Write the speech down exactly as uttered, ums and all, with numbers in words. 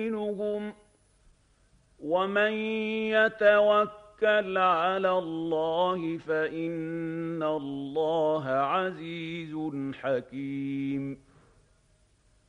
منهم ومن يتوكل على الله فإن الله عزيز حكيم